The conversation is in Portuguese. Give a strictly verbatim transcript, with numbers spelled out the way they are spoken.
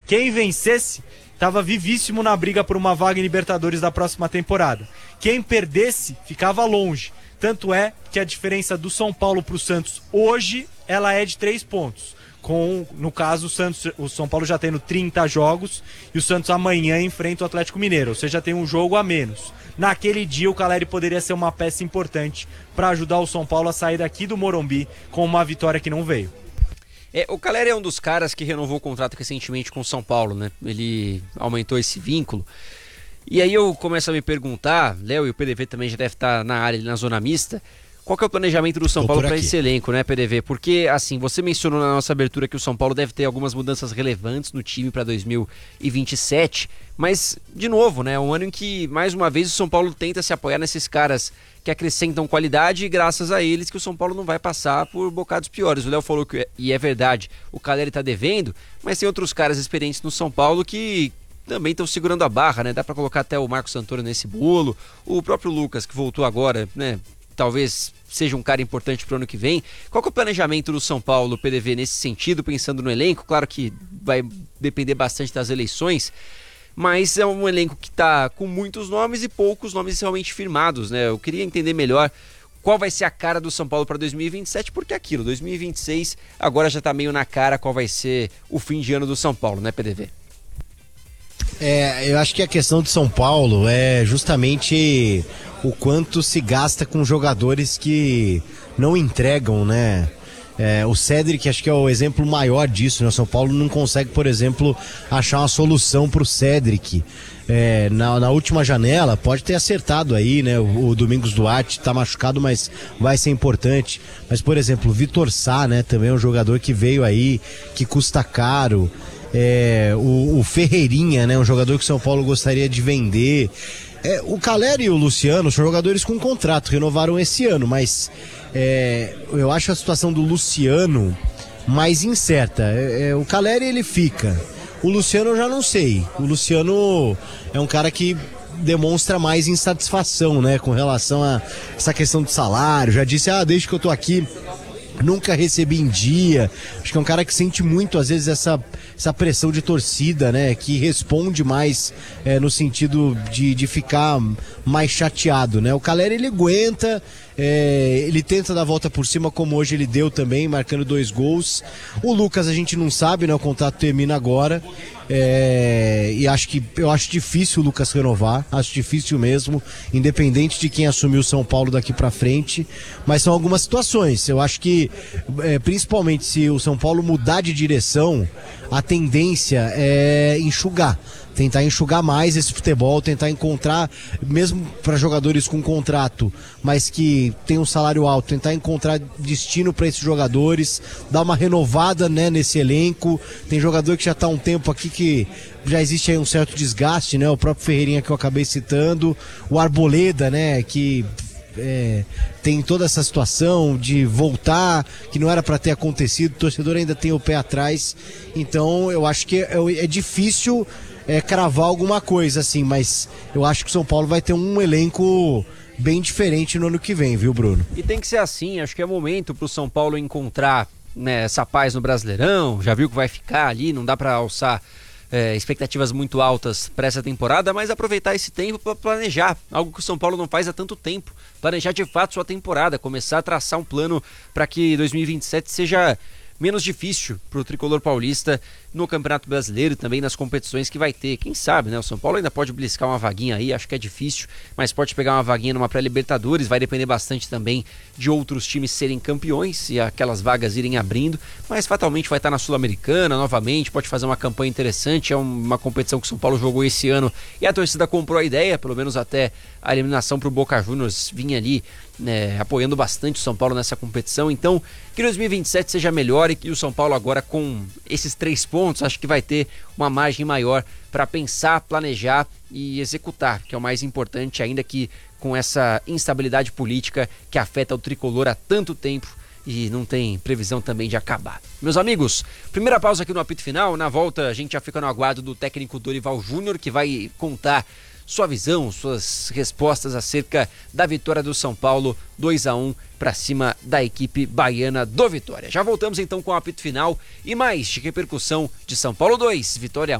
Quem vencesse estava vivíssimo na briga por uma vaga em Libertadores da próxima temporada. Quem perdesse ficava longe. Tanto é que a diferença do São Paulo para o Santos hoje, ela é de três pontos. Com, no caso, o, Santos, o São Paulo já tendo trinta jogos e o Santos amanhã enfrenta o Atlético Mineiro, ou seja, tem um jogo a menos. Naquele dia o Caleri poderia ser uma peça importante para ajudar o São Paulo a sair daqui do Morumbi com uma vitória que não veio. É, o Caleri é um dos caras que renovou o contrato recentemente com o São Paulo, né? Ele aumentou esse vínculo. E aí eu começo a me perguntar, Léo e o P D V também já deve estar na área, na zona mista, qual que é o planejamento do São Paulo para esse elenco, né, P D V? Porque, assim, você mencionou na nossa abertura que o São Paulo deve ter algumas mudanças relevantes no time para dois mil e vinte e sete, mas, de novo, né, é um ano em que, mais uma vez, o São Paulo tenta se apoiar nesses caras que acrescentam qualidade e graças a eles que o São Paulo não vai passar por bocados piores. O Léo falou que, e é verdade, o Caleri tá devendo, mas tem outros caras experientes no São Paulo que também estão segurando a barra, né? Dá para colocar até o Marcos Santoro nesse bolo, o próprio Lucas, que voltou agora, né? Talvez seja um cara importante para o ano que vem. Qual que é o planejamento do São Paulo, P D V, nesse sentido, pensando no elenco? Claro que vai depender bastante das eleições, mas é um elenco que está com muitos nomes e poucos nomes realmente firmados, né? Eu queria entender melhor qual vai ser a cara do São Paulo para dois mil e vinte e sete, porque é aquilo, dois mil e vinte e seis agora já está meio na cara qual vai ser o fim de ano do São Paulo, né, P D V? É, eu acho que a questão de São Paulo é justamente o quanto se gasta com jogadores que não entregam, né? É, o Cédric acho que é o exemplo maior disso, né? O São Paulo não consegue, por exemplo, achar uma solução para o Cédric. É, na, na última janela, pode ter acertado aí, né? O, o Domingos Duarte tá machucado, mas vai ser importante. Mas, por exemplo, o Vitor Sá, né? Também é um jogador que veio aí, que custa caro. É, o, o Ferreirinha, né? Um jogador que o São Paulo gostaria de vender. É, o Caleri e o Luciano são jogadores com contrato, renovaram esse ano, mas é, eu acho a situação do Luciano mais incerta. É, é, o Caleri ele fica, o Luciano eu já não sei. O Luciano é um cara que demonstra mais insatisfação, né, com relação a essa questão de salário. Já disse, ah, desde que eu tô aqui nunca recebi em dia. Acho que é um cara que sente muito, às vezes, essa, essa pressão de torcida, né? Que responde mais é, no sentido de, de ficar mais chateado, né? O Caleri, ele aguenta, é, ele tenta dar a volta por cima, como hoje ele deu também, marcando dois gols. O Lucas, a gente não sabe, né? O contrato termina agora. É, e acho que eu acho difícil o Lucas renovar, acho difícil mesmo, independente de quem assumir o São Paulo daqui pra frente, mas são algumas situações. Eu acho que é, principalmente se o São Paulo mudar de direção, a tendência é enxugar, tentar enxugar mais esse futebol, tentar encontrar, mesmo para jogadores com contrato, mas que tem um salário alto, tentar encontrar destino para esses jogadores, dar uma renovada, né, nesse elenco. Tem jogador que já está há um tempo aqui que já existe aí um certo desgaste, né? O próprio Ferreirinha que eu acabei citando, o Arboleda, né, que É, tem toda essa situação de voltar, que não era para ter acontecido, o torcedor ainda tem o pé atrás, então eu acho que é, é difícil é, cravar alguma coisa assim, mas eu acho que o São Paulo vai ter um elenco bem diferente no ano que vem, viu, Bruno? E tem que ser assim, acho que é momento pro São Paulo encontrar, né, essa paz no Brasileirão, já viu que vai ficar ali, não dá para alçar É, expectativas muito altas para essa temporada, mas aproveitar esse tempo para planejar, algo que o São Paulo não faz há tanto tempo, planejar de fato sua temporada, começar a traçar um plano para que dois mil e vinte e sete seja menos difícil para o tricolor paulista no Campeonato Brasileiro e também nas competições que vai ter. Quem sabe, né? O São Paulo ainda pode beliscar uma vaguinha aí, acho que é difícil, mas pode pegar uma vaguinha numa pré-Libertadores, vai depender bastante também de outros times serem campeões e aquelas vagas irem abrindo, mas fatalmente vai estar na Sul-Americana novamente, pode fazer uma campanha interessante, é uma competição que o São Paulo jogou esse ano e a torcida comprou a ideia, pelo menos até a eliminação para o Boca Juniors vinha ali, né, apoiando bastante o São Paulo nessa competição. Então que dois mil e vinte e sete seja melhor e que o São Paulo agora com esses três pontos acho que vai ter uma margem maior para pensar, planejar e executar, que é o mais importante, ainda que com essa instabilidade política que afeta o tricolor há tanto tempo e não tem previsão também de acabar. Meus amigos, primeira pausa aqui no apito final. Na volta a gente já fica no aguardo do técnico Dorival Júnior, que vai contar sua visão, suas respostas acerca da vitória do São Paulo dois a um para cima da equipe baiana do Vitória. Já voltamos então com o apito final e mais de repercussão de São Paulo dois, Vitória